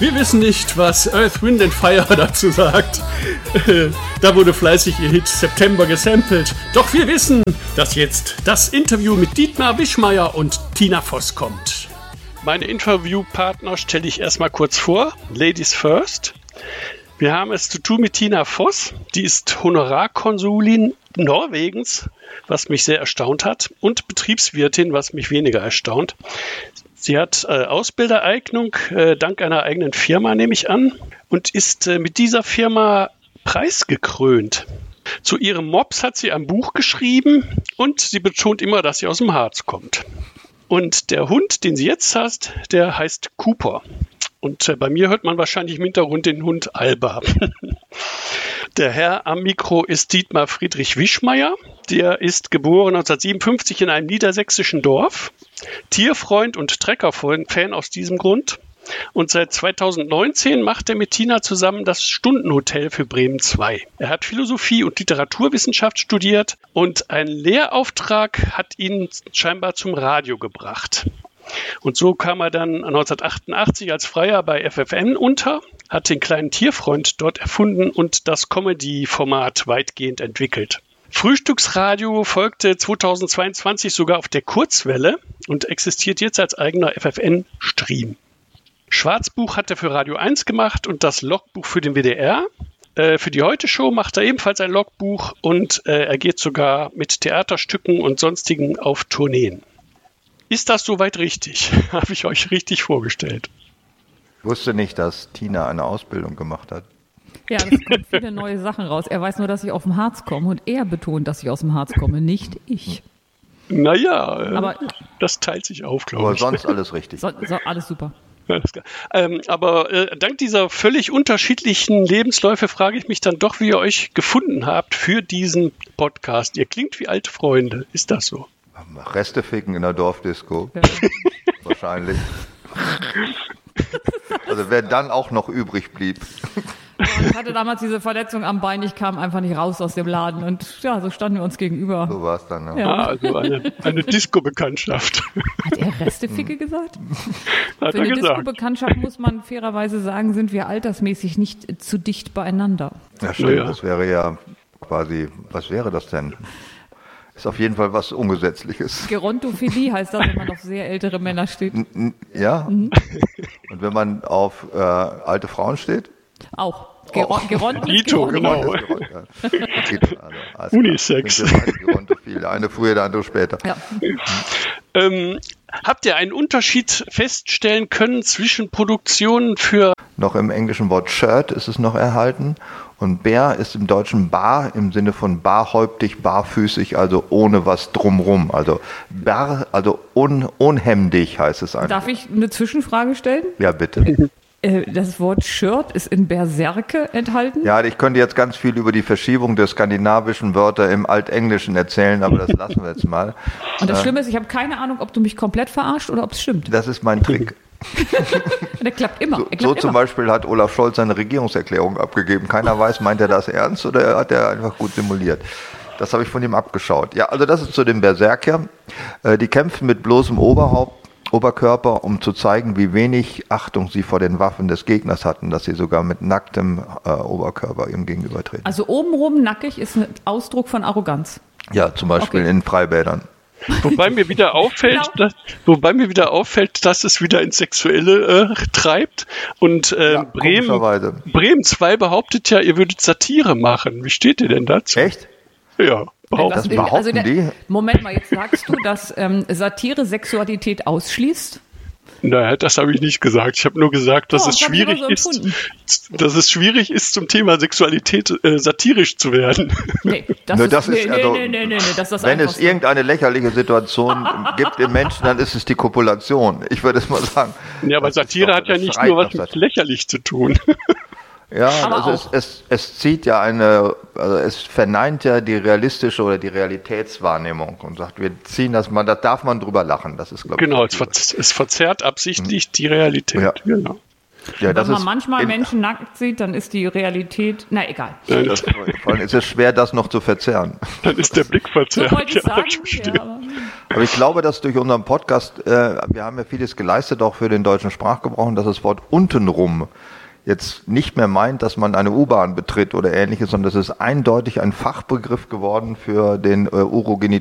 Wir wissen nicht, was Earth, Wind and Fire dazu sagt. Da wurde fleißig ihr Hit September gesampelt. Doch wir wissen, dass jetzt das Interview mit Dietmar Wischmeyer und Tina Voss kommt. Meine Interviewpartner stelle ich erstmal kurz vor. Ladies first. Wir haben es zu tun mit Tina Voss. Die ist Honorarkonsulin Norwegens, was mich sehr erstaunt hat, und Betriebswirtin, was mich weniger erstaunt. Sie hat Ausbildereignung dank einer eigenen Firma, nehme ich an, und ist mit dieser Firma preisgekrönt. Zu ihrem Mops hat sie ein Buch geschrieben und sie betont immer, dass sie aus dem Harz kommt. Und der Hund, den sie jetzt hat, der heißt Cooper. Und bei mir hört man wahrscheinlich im Hintergrund den Hund Alba. Der Herr am Mikro ist Dietmar Friedrich Wischmeyer. Der ist geboren 1957 in einem niedersächsischen Dorf. Tierfreund und Treckerfan aus diesem Grund. Und seit 2019 macht er mit Tina zusammen das Stundenhotel für Bremen 2. Er hat Philosophie und Literaturwissenschaft studiert und ein Lehrauftrag hat ihn scheinbar zum Radio gebracht. Und so kam er dann 1988 als Freier bei FFN unter, hat den kleinen Tierfreund dort erfunden und das Comedy-Format weitgehend entwickelt. Frühstücksradio folgte 2022 sogar auf der Kurzwelle und existiert jetzt als eigener FFN-Stream. Schwarzbuch hat er für Radio 1 gemacht und das Logbuch für den WDR. Für die Heute-Show macht er ebenfalls ein Logbuch und er geht sogar mit Theaterstücken und sonstigen auf Tourneen. Ist das soweit richtig? Habe ich euch richtig vorgestellt? Ich wusste nicht, dass Tina eine Ausbildung gemacht hat. Ja, es kommen viele neue Sachen raus. Er weiß nur, dass ich aus dem Harz komme und er betont, dass ich aus dem Harz komme, nicht ich. Naja, aber das teilt sich auf, glaube ich. Aber sonst alles richtig. Alles super. Alles klar. Aber dank dieser völlig unterschiedlichen Lebensläufe frage ich mich dann doch, wie ihr euch gefunden habt für diesen Podcast. Ihr klingt wie alte Freunde. Ist das so? Reste ficken in der Dorfdisco. Ja. Wahrscheinlich. Also wer dann auch noch übrig blieb. Ich hatte damals diese Verletzung am Bein, ich kam einfach nicht raus aus dem Laden und ja, so standen wir uns gegenüber. So war es dann, ja. Ja, also eine Disco-Bekanntschaft. Hat er Resteficke gesagt? Hat Für eine Disco-Bekanntschaft muss man fairerweise sagen, sind wir altersmäßig nicht zu dicht beieinander. Ja, stimmt, ja. Das wäre ja quasi, was wäre das denn? Ist auf jeden Fall was Ungesetzliches. Gerontophilie heißt das, wenn man auf sehr ältere Männer steht. Ja. Und wenn man auf alte Frauen steht? Auch. Geronto. Dito, genau. Unisex. Eine früher, der andere später. Ja. Habt ihr einen Unterschied feststellen können zwischen Produktionen für... Noch im englischen Wort Shirt ist es noch erhalten. Und Bär ist im Deutschen Bar im Sinne von barhäuptig, barfüßig, also ohne was drumrum. Also also unhemdig heißt es einfach. Darf ich eine Zwischenfrage stellen? Ja, bitte. Das Wort Shirt ist in Berserke enthalten? Ja, ich könnte jetzt ganz viel über die Verschiebung der skandinavischen Wörter im Altenglischen erzählen, aber das lassen wir jetzt mal. Und das Schlimme ist, ich habe keine Ahnung, ob du mich komplett verarscht oder ob es stimmt. Das ist mein Trick. Der klappt immer. So zum Beispiel hat Olaf Scholz seine Regierungserklärung abgegeben. Keiner weiß, meint er das ernst oder hat er einfach gut simuliert. Das habe ich von ihm abgeschaut. Ja, also das ist zu den Berserker. Die kämpfen mit bloßem Oberkörper, um zu zeigen, wie wenig Achtung sie vor den Waffen des Gegners hatten, dass sie sogar mit nacktem Oberkörper ihm gegenübertreten. Also obenrum nackig ist ein Ausdruck von Arroganz. Ja, zum Beispiel in Freibädern. Wobei mir wieder auffällt, dass es wieder ins Sexuelle treibt. Und Bremen 2 behauptet ja, ihr würdet Satire machen. Wie steht ihr denn dazu? Echt? Ja. Das behaupten die? Moment mal, jetzt sagst du, dass Satire Sexualität ausschließt? Naja, das habe ich nicht gesagt. Ich habe nur gesagt, dass es schwierig ist, zum Thema Sexualität satirisch zu werden. Nee, wenn es irgendeine lächerliche Situation gibt im Menschen, dann ist es die Kopulation. Ich würde es mal sagen. Ja, aber Satire hat ja nicht nur was mit lächerlich zu tun. Ja, also es zieht ja es verneint ja die realistische oder die Realitätswahrnehmung und sagt, wir ziehen das mal, da darf man drüber lachen. Das ist, glaube ich. Genau, es verzerrt absichtlich die Realität. Ja. Genau. Ja, Wenn das man ist manchmal Menschen nackt sieht, dann ist die Realität, na egal. vor allem ist es schwer, das noch zu verzerren. Dann ist der Blick So verzerrt. wollte ich sagen. verstehe. Ja, aber Aber ich glaube, dass durch unseren Podcast, wir haben ja vieles geleistet, auch für den deutschen Sprachgebrauch, und dass das Wort untenrum jetzt nicht mehr meint, dass man eine U-Bahn betritt oder ähnliches, sondern das ist eindeutig ein Fachbegriff geworden für den Urogenital